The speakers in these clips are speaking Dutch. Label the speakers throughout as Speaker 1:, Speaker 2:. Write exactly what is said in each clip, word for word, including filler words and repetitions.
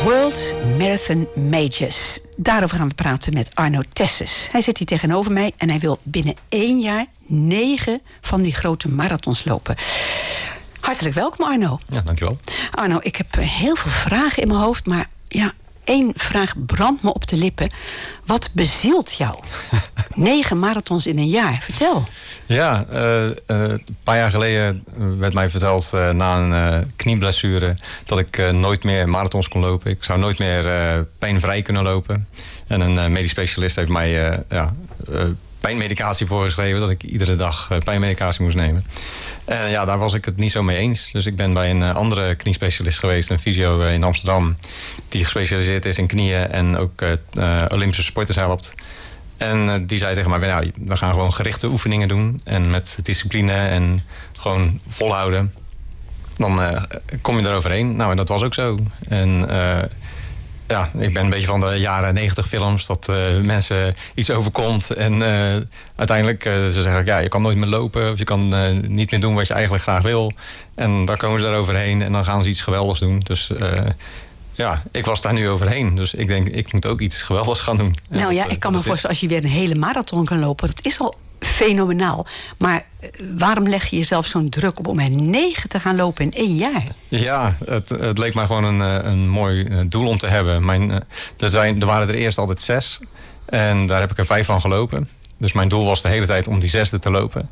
Speaker 1: World Marathon Majors. Daarover gaan we praten met Arno Tesses. Hij zit hier tegenover mij en hij wil binnen één jaar negen van die grote marathons lopen. Hartelijk welkom, Arno.
Speaker 2: Ja, dankjewel.
Speaker 1: Arno, ik heb heel veel vragen in mijn hoofd, maar ja, één vraag brandt me op de lippen. Wat bezielt jou? Negen marathons in een jaar, vertel.
Speaker 2: Ja, uh, uh, een paar jaar geleden werd mij verteld uh, na een uh, knieblessure dat ik uh, nooit meer marathons kon lopen. Ik zou nooit meer uh, pijnvrij kunnen lopen. En een uh, medisch specialist heeft mij uh, ja, uh, pijnmedicatie voorgeschreven, dat ik iedere dag uh, pijnmedicatie moest nemen. En ja, daar was ik het niet zo mee eens. Dus ik ben bij een uh, andere kniespecialist geweest, een fysio uh, in Amsterdam, die gespecialiseerd is in knieën en ook uh, uh, Olympische sporters helpt. En uh, die zei tegen mij, nou, we gaan gewoon gerichte oefeningen doen. En met discipline en gewoon volhouden. Dan uh, kom je eroverheen. Nou, en dat was ook zo. En uh, ja, ik ben een beetje van de jaren negentig films. Dat uh, mensen iets overkomt. En uh, uiteindelijk, uh, ze zeggen, ja, je kan nooit meer lopen. Of je kan uh, niet meer doen wat je eigenlijk graag wil. En dan komen ze eroverheen. En dan gaan ze iets geweldigs doen. Dus Uh, ja, ik was daar nu overheen. Dus ik denk, ik moet ook iets geweldigs gaan doen.
Speaker 1: Nou
Speaker 2: en
Speaker 1: ja,
Speaker 2: dat,
Speaker 1: ik kan me voorstellen, als je weer een hele marathon kan lopen, dat is al fenomenaal. Maar waarom leg je jezelf zo'n druk op om er negen te gaan lopen in één jaar?
Speaker 2: Ja, het, het leek mij gewoon een, een mooi doel om te hebben. Mijn, er, zijn, er waren er eerst altijd zes. En daar heb ik er vijf van gelopen. Dus mijn doel was de hele tijd om die zesde te lopen.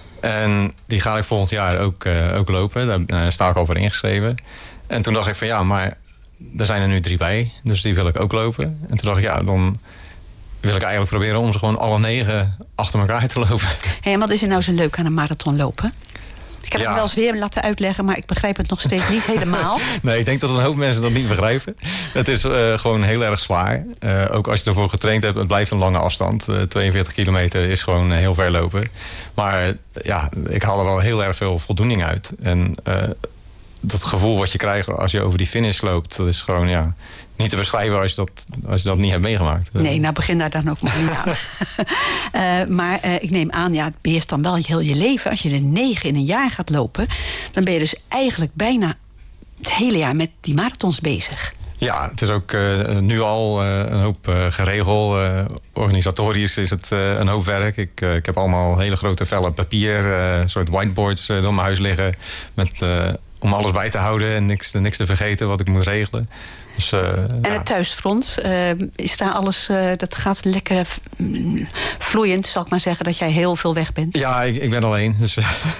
Speaker 2: En die ga ik volgend jaar ook, uh, ook lopen. Daar uh, sta ik al voor ingeschreven. En toen dacht ik van ja, maar er zijn er nu drie bij, dus die wil ik ook lopen. En toen dacht ik, ja, dan wil ik eigenlijk proberen om ze gewoon alle negen achter elkaar te lopen.
Speaker 1: Hey, en wat is er nou zo leuk aan een marathon lopen? Ik heb
Speaker 2: ja.
Speaker 1: het wel eens weer laten uitleggen, maar ik begrijp het nog steeds niet helemaal.
Speaker 2: Nee, ik denk dat een hoop mensen dat niet begrijpen. Het is uh, gewoon heel erg zwaar. Uh, ook als je ervoor getraind hebt, het blijft een lange afstand. Uh, tweeënveertig kilometer is gewoon uh, heel ver lopen. Maar uh, ja, ik haal er wel heel erg veel voldoening uit. En uh, dat gevoel wat je krijgt als je over die finish loopt, dat is gewoon ja, niet te beschrijven als je dat, als je dat niet hebt meegemaakt.
Speaker 1: Nee, nou begin daar dan ook maar niet aan. uh, maar uh, ik neem aan, ja, het beheerst dan wel heel je leven. Als je er negen in een jaar gaat lopen, dan ben je dus eigenlijk bijna het hele jaar met die marathons bezig. Ja,
Speaker 2: het is ook uh, nu al uh, een hoop uh, geregeld. Uh, organisatorisch is het uh, een hoop werk. Ik, uh, ik heb allemaal hele grote vellen papier, uh, een soort whiteboards uh, door mijn huis liggen. Met, uh, om alles bij te houden en niks, niks te vergeten wat ik moet regelen. Dus, uh,
Speaker 1: en ja. Het thuisfront, uh, is daar alles, uh, dat gaat lekker vloeiend, zal ik maar zeggen, dat jij heel veel weg bent?
Speaker 2: Ja, ik, ik ben alleen. Dus,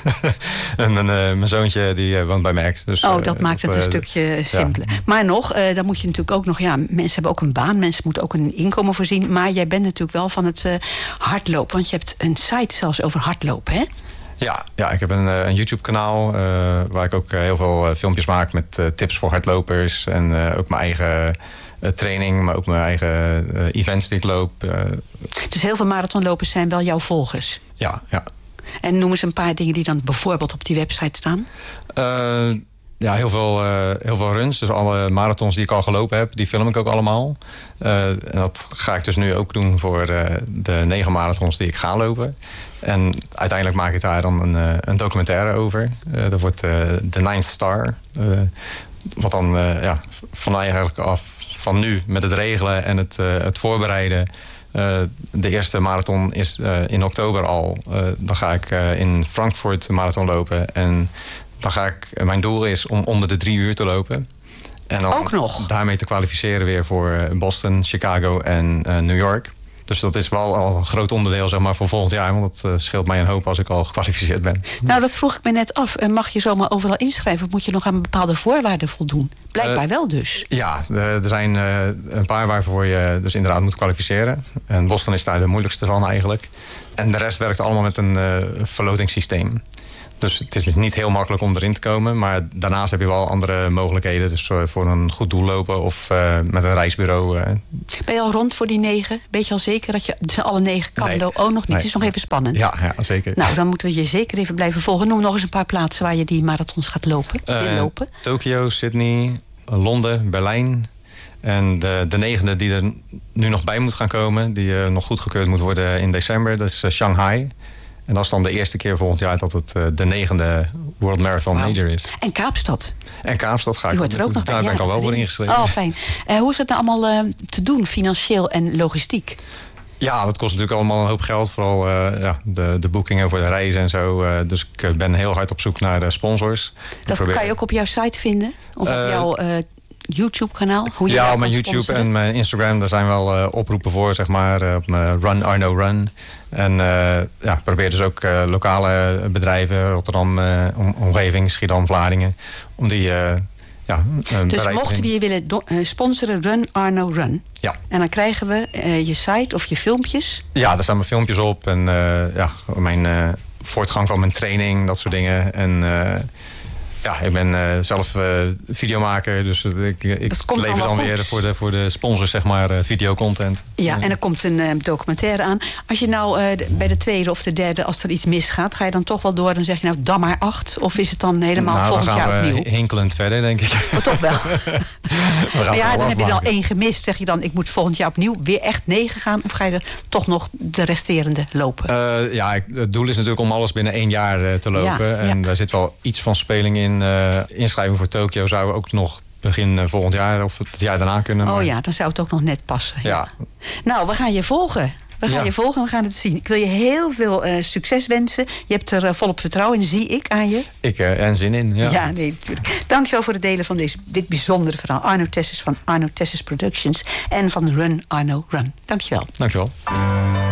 Speaker 2: en mijn, uh, mijn zoontje die uh, woont bij mijn ex. Dus,
Speaker 1: oh, dat
Speaker 2: uh,
Speaker 1: maakt
Speaker 2: dat,
Speaker 1: het een
Speaker 2: uh,
Speaker 1: stukje simpeler.
Speaker 2: Ja.
Speaker 1: Maar nog, uh, dan moet je natuurlijk ook nog, ja, mensen hebben ook een baan, mensen moeten ook een inkomen voorzien. Maar jij bent natuurlijk wel van het uh, hardlopen, want je hebt een site zelfs over hardlopen, hè?
Speaker 2: Ja, ja, ik heb een, een YouTube-kanaal uh, waar ik ook uh, heel veel uh, filmpjes maak met uh, tips voor hardlopers. En uh, ook mijn eigen uh, training, maar ook mijn eigen uh, events die ik loop. Uh.
Speaker 1: Dus heel veel marathonlopers zijn wel jouw volgers?
Speaker 2: Ja, ja.
Speaker 1: En noem eens een paar dingen die dan bijvoorbeeld op die website staan.
Speaker 2: Uh, ja, heel veel, uh, heel veel runs. Dus alle marathons die ik al gelopen heb, die film ik ook allemaal. Uh, en dat ga ik dus nu ook doen voor uh, de negen marathons die ik ga lopen. En uiteindelijk maak ik daar dan een, een documentaire over. Uh, dat wordt uh, The Ninth Star. Uh, wat dan uh, ja, van eigenlijk af van nu met het regelen en het, uh, het voorbereiden. Uh, de eerste marathon is uh, in oktober al. Uh, dan ga ik uh, in Frankfurt een marathon lopen. En dan ga ik, mijn doel is om onder de drie uur te lopen. En dan
Speaker 1: ook nog?
Speaker 2: Daarmee te kwalificeren weer voor Boston, Chicago en uh, New York. Dus dat is wel al een groot onderdeel zeg maar, voor volgend jaar. Want dat uh, scheelt mij een hoop als ik al gekwalificeerd ben.
Speaker 1: Nou, dat vroeg ik me net af. Mag je zomaar overal inschrijven? Of moet je nog aan bepaalde voorwaarden voldoen? Blijkbaar uh, wel dus.
Speaker 2: Ja, er zijn uh, een paar waarvoor je dus inderdaad moet kwalificeren. En Boston is daar de moeilijkste van eigenlijk. En de rest werkt allemaal met een uh, verlotingssysteem. Dus het is niet heel makkelijk om erin te komen. Maar daarnaast heb je wel andere mogelijkheden. Dus uh, voor een goed doel lopen of uh, met een reisbureau. Uh.
Speaker 1: Ben je al rond voor die negen? Weet je al zeker dat je ze alle negen kan?
Speaker 2: Nee.
Speaker 1: Oh, nog niet.
Speaker 2: Nee.
Speaker 1: Het is nog even spannend.
Speaker 2: Ja, ja, zeker.
Speaker 1: Nou, dan moeten we je zeker even blijven volgen. Noem nog eens een paar plaatsen waar je die marathons gaat lopen.
Speaker 2: Uh,
Speaker 1: wil lopen.
Speaker 2: Tokio, Sydney, Londen, Berlijn. En de, de negende die er nu nog bij moet gaan komen, die uh, nog goedgekeurd moet worden in december, dat is uh, Shanghai. En dat is dan de eerste keer volgend jaar dat het uh, de negende World Marathon wow. Major is.
Speaker 1: En Kaapstad.
Speaker 2: En Kaapstad ga ik.
Speaker 1: Die hoort er ook nog bij.
Speaker 2: Daar ben
Speaker 1: ja,
Speaker 2: ik al wel voor ingeschreven.
Speaker 1: Oh, fijn. Uh, hoe is het nou allemaal uh, te doen, financieel en logistiek?
Speaker 2: Ja, dat kost natuurlijk allemaal een hoop geld. Vooral uh, ja, de, de boekingen voor de reizen en zo. Uh, dus ik uh, ben heel hard op zoek naar uh, sponsors.
Speaker 1: Dat probeer... kan je ook op jouw site vinden? Of uh, op jouw uh, YouTube-kanaal?
Speaker 2: Hoe je ja, op mijn YouTube sponsoren? En mijn Instagram. Daar zijn wel uh, oproepen voor, zeg maar. Uh, op mijn Run Arno Run. En uh, ja, probeer dus ook uh, lokale bedrijven, Rotterdam, uh, om, omgeving, Schiedam, Vlaardingen, om die... Uh, Ja,
Speaker 1: dus mochten we je willen do- uh, sponsoren, Run Arno Run.
Speaker 2: Ja.
Speaker 1: En dan krijgen we uh, je site of je filmpjes.
Speaker 2: Ja, daar staan mijn filmpjes op. En uh, ja, mijn uh, voortgang van mijn training, dat soort dingen. En uh, ja, ik ben uh, zelf uh, videomaker. Dus ik, ik lever dan weer voor de, voor de sponsors, zeg maar, uh, videocontent.
Speaker 1: Ja, en er komt een uh, documentaire aan. Als je nou uh, de, bij de tweede of de derde, als er iets misgaat, ga je dan toch wel door en zeg je nou, dan maar acht? Of is het dan helemaal
Speaker 2: nou,
Speaker 1: volgend jaar opnieuw?
Speaker 2: Dan gaan we hinkelend verder, denk ik.
Speaker 1: Maar toch wel. Maar ja, dan heb je dan
Speaker 2: één
Speaker 1: één gemist. Zeg je dan, ik moet volgend jaar opnieuw weer echt negen gaan? Of ga je er toch nog de resterende lopen?
Speaker 2: Uh, ja, ik, het doel is natuurlijk om alles binnen één jaar uh, te lopen. Ja, en ja. daar zit wel iets van speling in. Uh, inschrijving voor Tokio zou ook nog begin uh, volgend jaar of het jaar daarna kunnen.
Speaker 1: Oh
Speaker 2: maar...
Speaker 1: ja, dan zou het ook nog net passen. Ja.
Speaker 2: Ja.
Speaker 1: Nou, we gaan je volgen. We gaan ja. je volgen en we gaan het zien. Ik wil je heel veel uh, succes wensen. Je hebt er uh, volop vertrouwen in, zie ik aan je.
Speaker 2: Ik uh, en zin in, ja.
Speaker 1: Ja, nee, natuurlijk. Dankjewel voor het delen van deze, dit bijzondere verhaal. Arno Tesses van Arno Tesses Productions en van Run Arno Run. Dankjewel.
Speaker 2: Dankjewel.